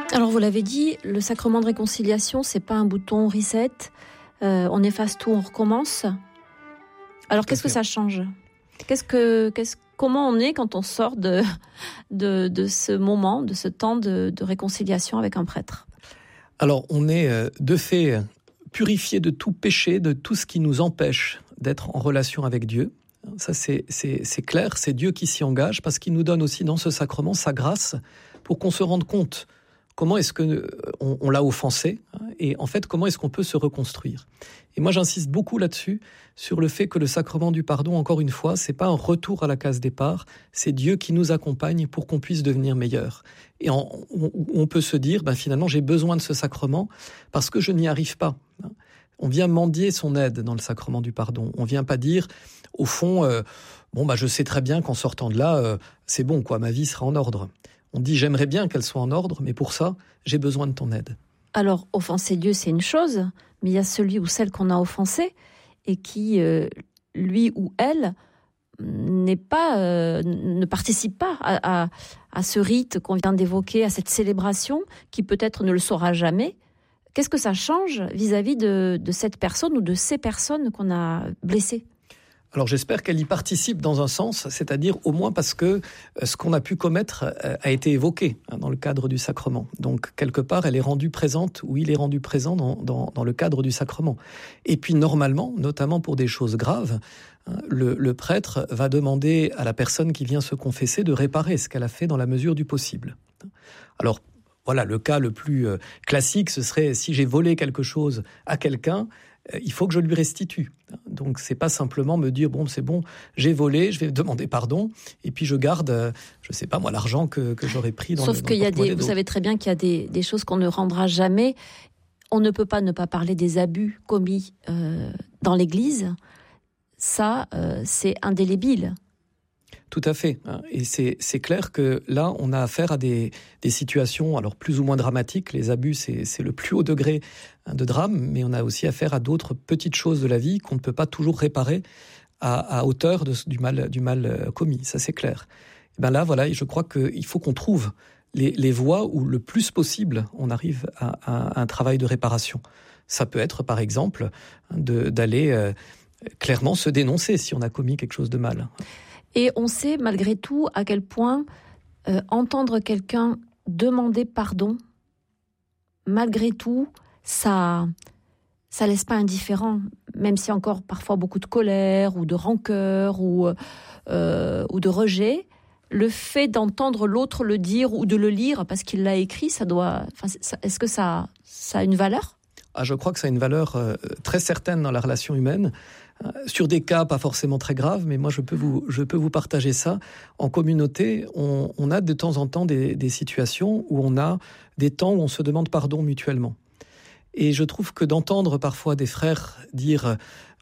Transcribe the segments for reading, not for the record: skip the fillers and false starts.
Alors vous l'avez dit, le sacrement de réconciliation, c'est pas un bouton reset, on efface tout, on recommence. Alors qu'est-ce que ça change ? Comment on est quand on sort de ce moment, de ce temps de réconciliation avec un prêtre ? Alors on est de fait purifié de tout péché, de tout ce qui nous empêche d'être en relation avec Dieu. Ça c'est clair, c'est Dieu qui s'y engage parce qu'il nous donne aussi dans ce sacrement sa grâce pour qu'on se rende compte comment est-ce qu'on l'a offensé et en fait comment est-ce qu'on peut se reconstruire. Et moi j'insiste beaucoup là-dessus, sur le fait que le sacrement du pardon, encore une fois, c'est pas un retour à la case départ, c'est Dieu qui nous accompagne pour qu'on puisse devenir meilleur. Et on peut se dire, finalement j'ai besoin de ce sacrement parce que je n'y arrive pas. On vient mendier son aide dans le sacrement du pardon. On vient pas dire, au fond, je sais très bien qu'en sortant de là, c'est bon, ma vie sera en ordre. On dit, j'aimerais bien qu'elle soit en ordre, mais pour ça, j'ai besoin de ton aide. Alors, offenser Dieu, c'est une chose, mais il y a celui ou celle qu'on a offensé et qui, lui ou elle, ne participe pas à ce rite qu'on vient d'évoquer, à cette célébration, qui peut-être ne le saura jamais. Qu'est-ce que ça change vis-à-vis de cette personne ou de ces personnes qu'on a blessées ? Alors j'espère qu'elle y participe dans un sens, c'est-à-dire au moins parce que ce qu'on a pu commettre a été évoqué dans le cadre du sacrement. Donc quelque part, elle est rendue présente ou il est rendu présent dans le cadre du sacrement. Et puis normalement, notamment pour des choses graves, le prêtre va demander à la personne qui vient se confesser de réparer ce qu'elle a fait dans la mesure du possible. Alors voilà, le cas le plus classique, ce serait si j'ai volé quelque chose à quelqu'un, il faut que je lui restitue. Donc c'est pas simplement me dire c'est bon, j'ai volé, je vais demander pardon et puis je garde l'argent que j'aurais pris dans Sauf qu'il y a vous savez très bien qu'il y a des choses qu'on ne rendra jamais. On ne peut pas ne pas parler des abus commis dans l'église. Ça c'est indélébile. Tout à fait. Et c'est clair que là, on a affaire à des situations alors plus ou moins dramatiques. Les abus, c'est le plus haut degré de drame, mais on a aussi affaire à d'autres petites choses de la vie qu'on ne peut pas toujours réparer à hauteur du mal commis. Ça, c'est clair. Et là, voilà, je crois qu'il faut qu'on trouve les voies où le plus possible, on arrive à un travail de réparation. Ça peut être, par exemple, d'aller clairement se dénoncer si on a commis quelque chose de mal. Et on sait malgré tout à quel point entendre quelqu'un demander pardon, malgré tout, ça laisse pas indifférent, même s'il y a encore parfois beaucoup de colère ou de rancœur ou de rejet. Le fait d'entendre l'autre le dire ou de le lire parce qu'il l'a écrit, est-ce que ça a une valeur ? Je crois que ça a une valeur très certaine dans la relation humaine. Sur des cas pas forcément très graves, mais moi je peux vous partager ça. En communauté, on a de temps en temps des situations où on a des temps où on se demande pardon mutuellement. Et je trouve que d'entendre parfois des frères dire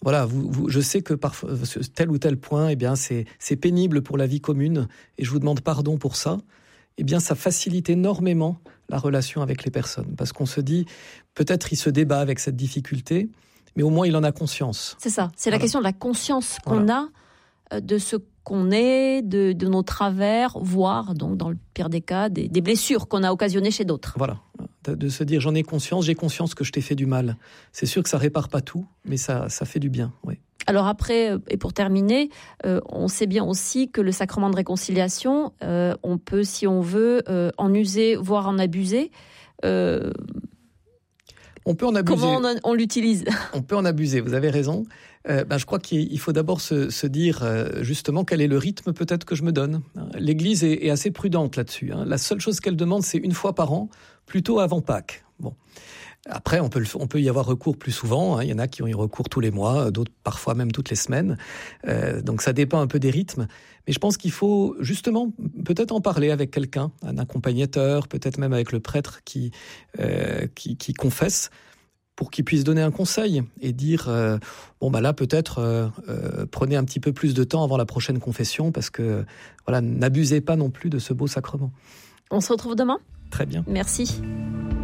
je sais que parfois tel ou tel point, c'est pénible pour la vie commune et je vous demande pardon pour ça. Ça facilite énormément la relation avec les personnes parce qu'on se dit peut-être il se débat avec cette difficulté. Mais au moins, il en a conscience. C'est ça. C'est la question de la conscience qu'on a de ce qu'on est, de nos travers, voire, donc, dans le pire des cas, des blessures qu'on a occasionnées chez d'autres. Voilà. De se dire, j'en ai conscience, j'ai conscience que je t'ai fait du mal. C'est sûr que ça répare pas tout, mais ça fait du bien, oui. Alors après, et pour terminer, on sait bien aussi que le sacrement de réconciliation, on peut, si on veut, en user, voire en abuser. On peut en abuser. Comment on l'utilise ? On peut en abuser, vous avez raison. Je crois qu'il faut d'abord se dire justement quel est le rythme peut-être que je me donne. L'Église est assez prudente là-dessus. La seule chose qu'elle demande, c'est une fois par an, plutôt avant Pâques. Bon. Après, on peut y avoir recours plus souvent. Il y en a qui ont eu recours tous les mois, d'autres parfois même toutes les semaines. Donc ça dépend un peu des rythmes. Mais je pense qu'il faut justement peut-être en parler avec quelqu'un, un accompagnateur, peut-être même avec le prêtre qui confesse, pour qu'il puisse donner un conseil et dire là peut-être prenez un petit peu plus de temps avant la prochaine confession parce que n'abusez pas non plus de ce beau sacrement. On se retrouve demain ? Très bien. Merci.